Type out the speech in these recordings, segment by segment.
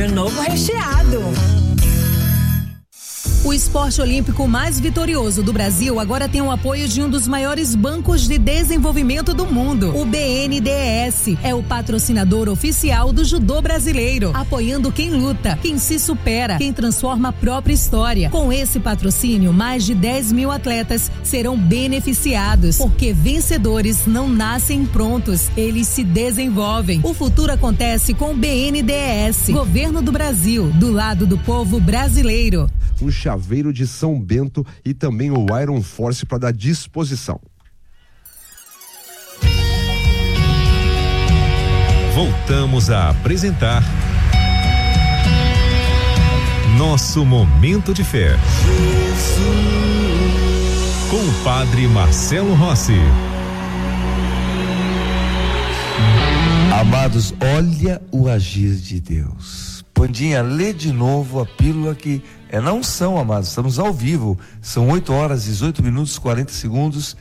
Meu novo recheado. O esporte olímpico mais vitorioso do Brasil agora tem o apoio de um dos maiores bancos de desenvolvimento do mundo. O BNDES é o patrocinador oficial do judô brasileiro, apoiando quem luta, quem se supera, quem transforma a própria história. Com esse patrocínio, mais de 10 mil atletas serão beneficiados, porque vencedores não nascem prontos, eles se desenvolvem. O futuro acontece com o BNDES, Governo do Brasil, do lado do povo brasileiro. Um chaveiro de São Bento e também o Iron Force para dar disposição. Voltamos a apresentar Nosso Momento de Fé. Com o Padre Marcelo Rossi. Amados, olha o agir de Deus. Pandinha, lê de novo a pílula que é na unção, amados. Estamos ao vivo. São 8 horas, 18 minutos, 40 segundos.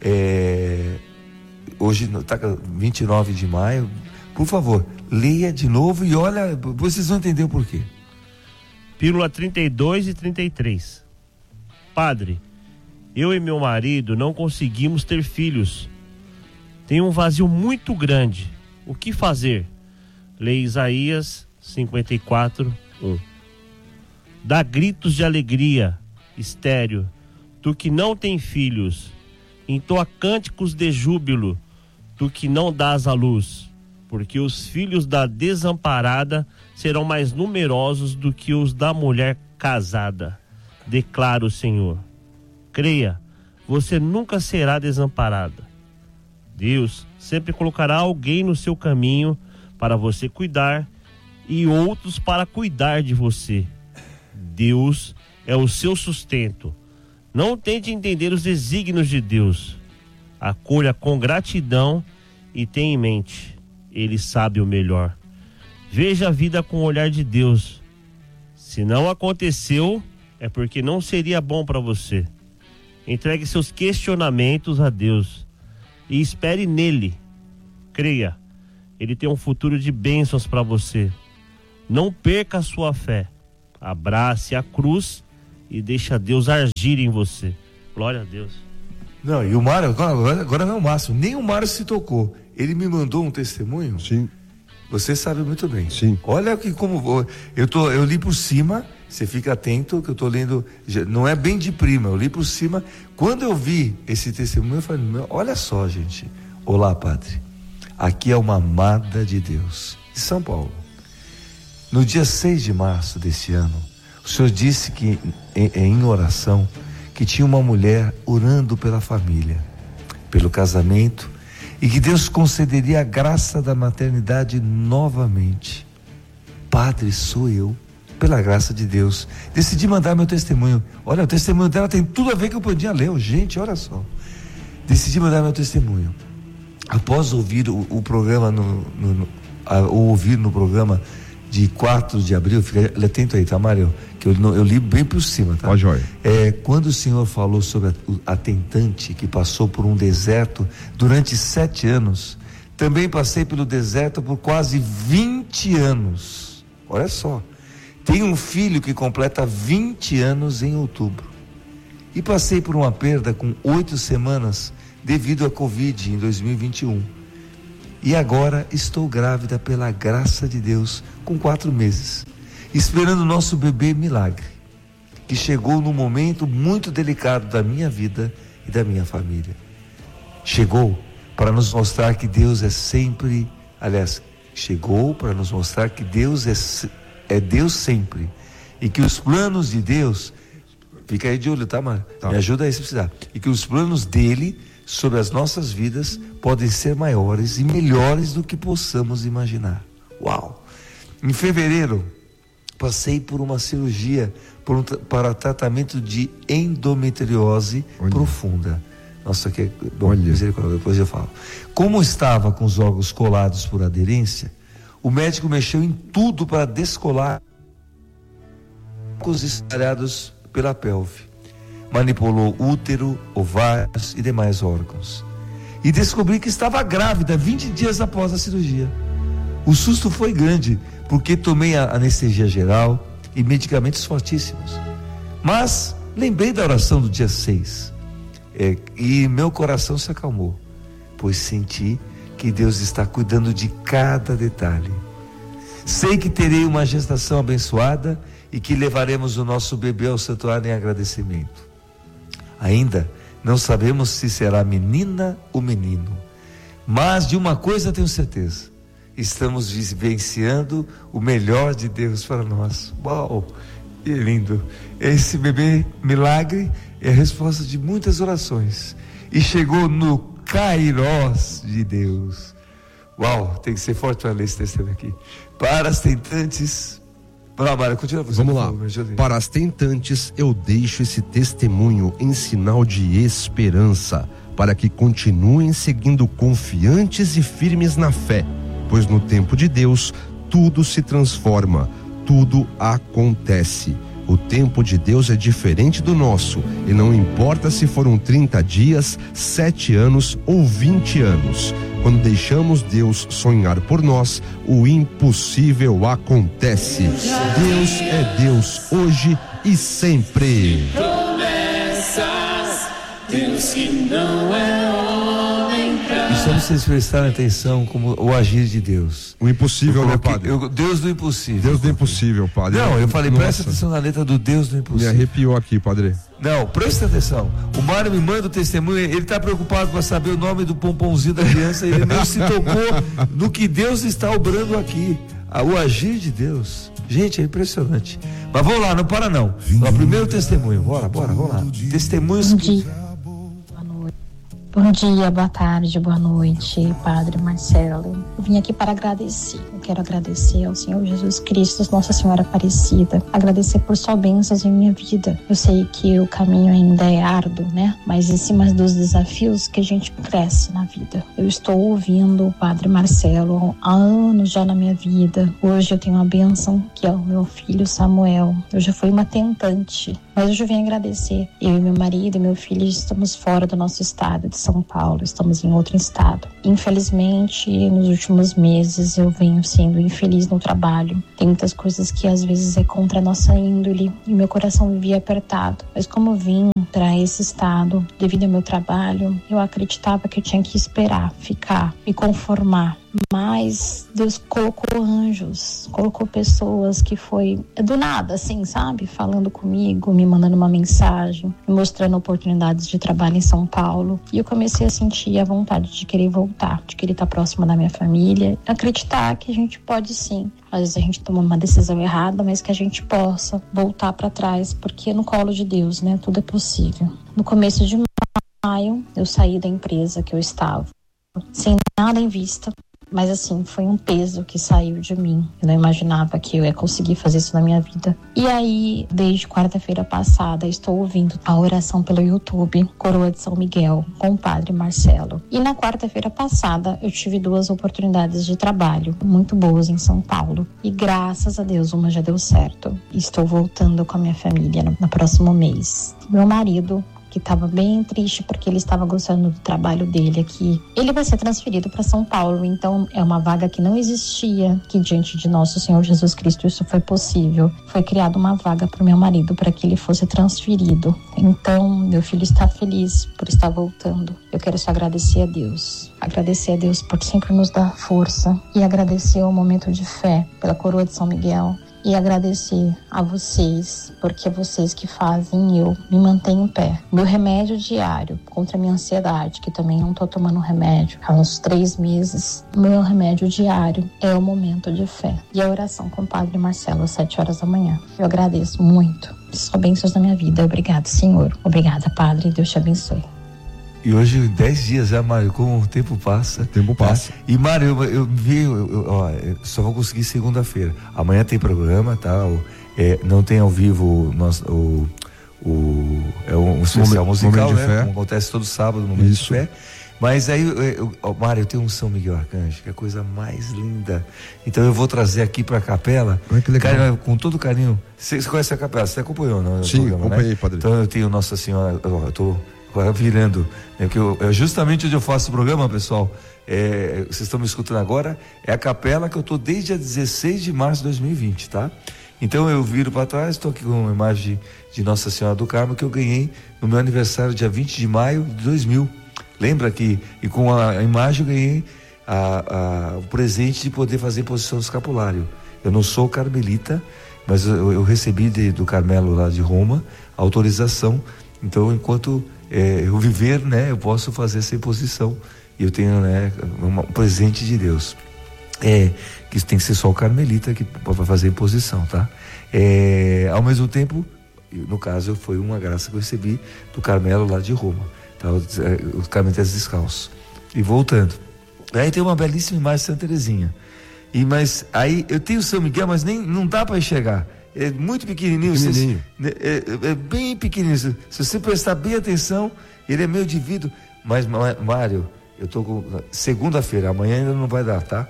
Hoje está 29 de maio. Por favor, leia de novo e olha, vocês vão entender o porquê. Pílula 32 e 33. Padre, eu e meu marido não conseguimos ter filhos. Tem um vazio muito grande. O que fazer? Lê Isaías 54:1. Dá gritos de alegria, estéril, tu que não tem filhos. Entoa cânticos de júbilo, tu que não dás à luz. Porque os filhos da desamparada serão mais numerosos do que os da mulher casada, declara o Senhor. Creia, você nunca será desamparada. Deus sempre colocará alguém no seu caminho para você cuidar e outros para cuidar de você. Deus é o seu sustento. Não tente entender os desígnios de Deus. Acolha com gratidão e tenha em mente, Ele sabe o melhor. Veja a vida com o olhar de Deus. Se não aconteceu, é porque não seria bom para você. Entregue seus questionamentos a Deus e espere nele. Creia, Ele tem um futuro de bênçãos para você. Não perca a sua fé. Abrace a cruz e deixa Deus agir em você. Glória a Deus. Não, e o Mário, agora não é o Márcio, nem o Mário se tocou. Ele me mandou um testemunho. Sim. Você sabe muito bem. Sim. Olha que como eu li por cima, você fica atento que eu tô lendo, não é bem de prima, eu li por cima. Quando eu vi esse testemunho, eu falei, olha só, gente. Olá, Padre. Aqui é uma amada de Deus, de São Paulo. No dia 6 de março desse ano, o senhor disse que, em oração, que tinha uma mulher orando pela família, pelo casamento, e que Deus concederia a graça da maternidade novamente. Padre, sou eu, pela graça de Deus. Decidi mandar meu testemunho. Olha, o testemunho dela tem tudo a ver com o que o Pandinha leu, gente, olha só. Decidi mandar meu testemunho. Após ouvir o programa, ouvir no programa de 4 de abril, fica atento aí, tá, Mário? Que eu li bem por cima, tá? Ó, joia. Quando o senhor falou sobre a tentante que passou por um deserto durante 7 anos, também passei pelo deserto por quase 20 anos. Olha só. Tenho um filho que completa 20 anos em outubro. E passei por uma perda com 8 semanas devido à Covid em 2021. E agora estou grávida pela graça de Deus com 4 meses, esperando o nosso bebê milagre, que chegou num momento muito delicado da minha vida e da minha família. Chegou para nos mostrar que Deus é sempre, chegou para nos mostrar que Deus é Deus sempre, e que os planos de Deus, fica aí de olho, tá, Mário? Tá. Me ajuda aí se precisar. E que os planos dele sobre as nossas vidas podem ser maiores e melhores do que possamos imaginar. Uau! Em fevereiro, passei por uma cirurgia para tratamento de endometriose profunda. Nossa, que bom, misericórdia, depois eu falo. Como estava com os órgãos colados por aderência, o médico mexeu em tudo para descolar os espalhados pela pelve. Manipulou útero, ovários e demais órgãos. E descobri que estava grávida 20 dias após a cirurgia. O susto foi grande, porque tomei a anestesia geral e medicamentos fortíssimos. Mas lembrei da oração do dia 6, e meu coração se acalmou, pois senti que Deus está cuidando de cada detalhe. Sei que terei uma gestação abençoada e que levaremos o nosso bebê ao santuário em agradecimento. Ainda não sabemos se será menina ou menino, mas de uma coisa tenho certeza: estamos vivenciando o melhor de Deus para nós. Uau, que lindo! Esse bebê milagre é a resposta de muitas orações e chegou no Kairós de Deus. Uau, tem que ser forte para ler esse texto aqui. Para as tentantes, vamos lá. Para as tentantes eu deixo esse testemunho em sinal de esperança, para que continuem seguindo confiantes e firmes na fé, pois no tempo de Deus tudo se transforma, tudo acontece. O tempo de Deus é diferente do nosso, e não importa se foram 30 dias, 7 anos ou 20 anos. Quando deixamos Deus sonhar por nós, o impossível acontece. Deus é Deus hoje e sempre. Promessas, Deus que não é homem pra... E só vocês prestarem atenção como o agir de Deus. O impossível, né, padre? Deus do impossível. Deus do impossível, padre. Não, eu falei, presta atenção na letra do Deus do impossível. Me arrepiou aqui, padre. Não, presta atenção. O Mário me manda o testemunho, ele está preocupado para saber o nome do pomponzinho da criança, ele não se tocou no que Deus está obrando aqui. O agir de Deus. Gente, é impressionante. Mas vamos lá, não para não. O primeiro testemunho, bora, vamos lá. Testemunhos que... Bom dia, boa tarde, boa noite, Padre Marcelo. Eu vim aqui para agradecer. Eu quero agradecer ao Senhor Jesus Cristo, Nossa Senhora Aparecida. Agradecer por sua bênçãos em minha vida. Eu sei que o caminho ainda é árduo, né? Mas em cima dos desafios que a gente cresce na vida. Eu estou ouvindo o Padre Marcelo há anos já na minha vida. Hoje eu tenho uma bênção, que é o meu filho Samuel. Eu já fui uma tentante, mas hoje eu vim agradecer. Eu e meu marido e meu filho estamos fora do nosso estado de São Paulo, estamos em outro estado. Infelizmente, nos últimos meses eu venho sendo infeliz no trabalho. Tem muitas coisas que às vezes é contra a nossa índole e meu coração vivia apertado. Mas como eu vim para esse estado devido ao meu trabalho, eu acreditava que eu tinha que esperar, ficar, me conformar. Mas Deus colocou anjos, colocou pessoas que foi do nada, assim, sabe? Falando comigo, me mandando uma mensagem, me mostrando oportunidades de trabalho em São Paulo. E eu comecei a sentir a vontade de querer voltar, de querer estar próxima da minha família, acreditar que a gente pode sim. Às vezes a gente toma uma decisão errada, mas que a gente possa voltar para trás, porque no colo de Deus, né? Tudo é possível. No começo de maio, eu saí da empresa que eu estava, sem nada em vista. Mas assim, foi um peso que saiu de mim. Eu não imaginava que eu ia conseguir fazer isso na minha vida. E aí, desde quarta-feira passada, estou ouvindo a oração pelo YouTube, Coroa de São Miguel, com o Padre Marcelo. E na quarta-feira passada, eu tive 2 oportunidades de trabalho muito boas em São Paulo. E graças a Deus, uma já deu certo. Estou voltando com a minha família no próximo mês. Meu marido, que estava bem triste porque ele estava gostando do trabalho dele aqui. Ele vai ser transferido para São Paulo, então é uma vaga que não existia, que diante de nosso Senhor Jesus Cristo isso foi possível. Foi criada uma vaga para o meu marido para que ele fosse transferido. Então, meu filho está feliz por estar voltando. Eu quero só agradecer a Deus. Agradecer a Deus por sempre nos dar força e agradecer ao momento de fé pela Coroa de São Miguel. E agradecer a vocês, porque é vocês que fazem eu me manter em pé. Meu remédio diário contra a minha ansiedade, que também não estou tomando remédio há uns 3 meses. Meu remédio diário é o momento de fé. E a oração com o Padre Marcelo às 7 horas da manhã. Eu agradeço muito. Só bênçãos na minha vida. Obrigado, Senhor. Obrigada, Padre. Deus te abençoe. E hoje, 10 dias já, Mário, como o tempo passa. O tempo passa. Tá? E, Mário, eu só vou conseguir segunda-feira. Amanhã tem programa, tá? Não tem ao vivo um especial musical, né? Como acontece todo sábado, no Momento de Fé. Mas aí, Mário, eu tenho um São Miguel Arcanjo, que é a coisa mais linda. Então eu vou trazer aqui pra capela. Que legal. Com todo carinho. Você conhece a capela? Você acompanhou, não? Sim, programa, acompanhei, né? Padre. Então eu tenho Nossa Senhora, eu tô virando, né? Que justamente onde eu faço o programa, pessoal, vocês estão me escutando agora, é a capela que eu estou desde a 16 de março de 2020, tá? Então eu viro para trás, estou aqui com uma imagem de Nossa Senhora do Carmo que eu ganhei no meu aniversário, dia 20 de maio de 2000. Lembra que, e com a imagem eu ganhei o presente de poder fazer imposição do escapulário. Eu não sou carmelita, mas eu recebi do Carmelo lá de Roma a autorização. Então, enquanto eu viver, né, eu posso fazer essa imposição. E eu tenho, né, um presente de Deus. Que isso tem que ser só o carmelita que pode fazer a imposição, tá? Ao mesmo tempo, no caso, foi uma graça que eu recebi do Carmelo lá de Roma, tá? Os carmelitas descalços. E voltando, aí tem uma belíssima imagem de Santa Teresinha. Mas aí eu tenho o São Miguel, mas não dá para enxergar. É muito pequenininho. É bem pequenininho. Se você prestar bem atenção, ele é meio de vidro. Mas, Mário, eu tô com segunda-feira, amanhã ainda não vai dar, tá?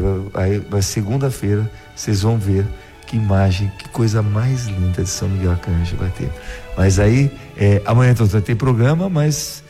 Mas segunda-feira vocês vão ver que imagem, que coisa mais linda de São Miguel Arcanjo vai ter. Mas aí, amanhã então vai ter programa, mas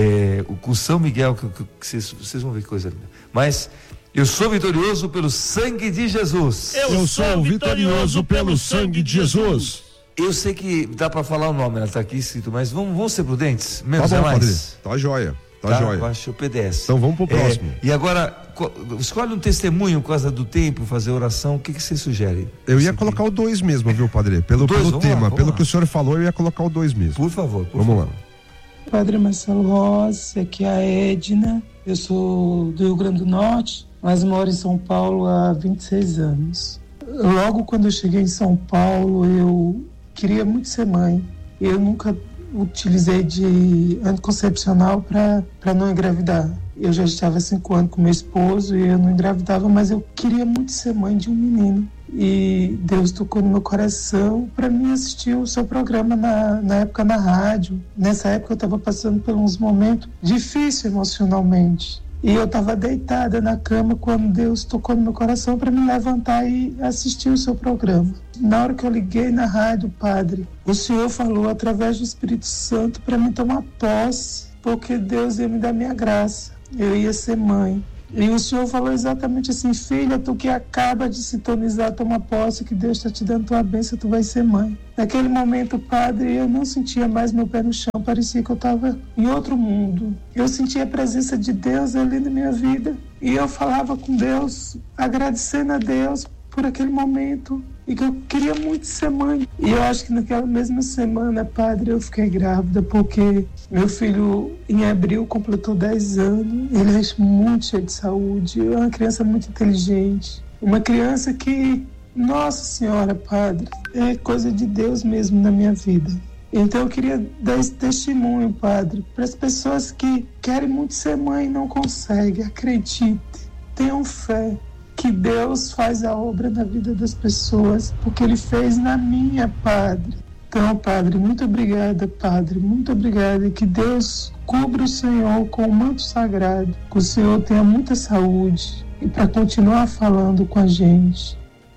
com São Miguel, que vocês vão ver que coisa linda. Mas eu sou vitorioso pelo sangue de Jesus. Eu sou vitorioso pelo sangue de Jesus. Eu sei que dá para falar o nome, ela tá aqui escrito, mas vamos ser prudentes? Menos tá bom, mais. Padre. Tá joia. Tá joia. Eu acho o PDS. Então vamos pro próximo. E agora, escolhe um testemunho por causa do tempo, fazer oração, o que você sugere? Eu ia colocar o 2 mesmo, viu, Padre? Pelo tema, pelo que o senhor falou, eu ia colocar o 2 mesmo. Por favor. Vamos lá. Padre Marcelo Rossi, aqui é a Edna, eu sou do Rio Grande do Norte, mas moro em São Paulo há 26 anos. Logo quando eu cheguei em São Paulo, eu queria muito ser mãe. Eu nunca utilizei de anticoncepcional para não engravidar. Eu já estava há 5 anos com meu esposo e eu não engravidava, mas eu queria muito ser mãe de um menino. E Deus tocou no meu coração para mim assistir o seu programa na época na rádio. Nessa época eu estava passando por uns momentos difíceis emocionalmente. E eu estava deitada na cama quando Deus tocou no meu coração para me levantar e assistir o seu programa. Na hora que eu liguei na rádio, Padre, o Senhor falou através do Espírito Santo para mim tomar posse, porque Deus ia me dar minha graça. Eu ia ser mãe. E o Senhor falou exatamente assim: filha, tu que acaba de sintonizar, toma posse, que Deus está te dando tua bênção, tu vai ser mãe. Naquele momento, Padre, eu não sentia mais meu pé no chão, parecia que eu estava em outro mundo. Eu sentia a presença de Deus ali na minha vida. E eu falava com Deus, agradecendo a Deus por aquele momento, e que eu queria muito ser mãe. E eu acho que naquela mesma semana, Padre, eu fiquei grávida, porque meu filho em abril completou 10 anos, ele é muito cheio de saúde, é uma criança muito inteligente, uma criança que, Nossa Senhora, Padre, é coisa de Deus mesmo na minha vida. Então eu queria dar esse testemunho, Padre, para as pessoas que querem muito ser mãe e não conseguem. Acredite, tenham fé que Deus faz a obra na vida das pessoas, porque Ele fez na minha, Padre. Então, Padre, muito obrigada, Padre, muito obrigada, e que Deus cubra o Senhor com o manto sagrado, que o Senhor tenha muita saúde e para continuar falando com a gente.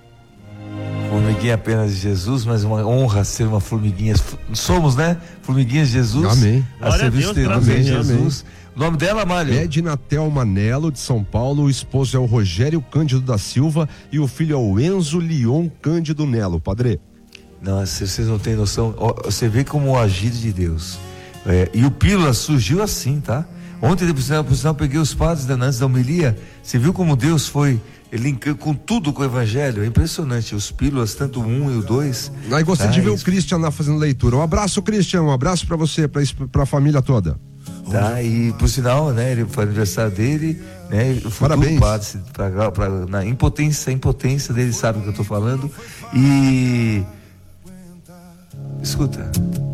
Formiguinha apenas de Jesus, mas uma honra ser uma formiguinha. Somos, né? Formiguinhas de Jesus. Amém. A serviço de Jesus. O nome dela, Mário? Edna Thelma Nelo, de São Paulo. O esposo é o Rogério Cândido da Silva e o filho é o Enzo Leon Cândido Nelo. Padre. Não, vocês não têm noção. Você vê como o agir de Deus. E o Pílula surgiu assim, tá? Ontem, por sinal, peguei os padres antes da homilia. Você viu como Deus foi linkando com tudo com o Evangelho? É impressionante. Os Pílulas, tanto o 1 e o 2. Aí gostei de ver o Christian lá fazendo leitura. Um abraço, Christian. Um abraço pra você, pra a família toda. Tá, e por sinal, né, ele foi aniversário dele, né? Parabéns. Padre, na impotência dele, sabe o que eu tô falando. E escuta.